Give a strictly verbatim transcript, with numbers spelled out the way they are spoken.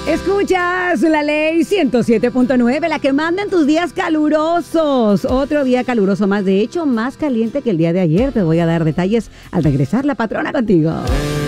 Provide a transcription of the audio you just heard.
Escuchas la ley ciento siete punto nueve, la que manda en tus días calurosos. Otro día caluroso más, de hecho, más caliente que el día de ayer. Te voy a dar detalles al regresar, la patrona contigo.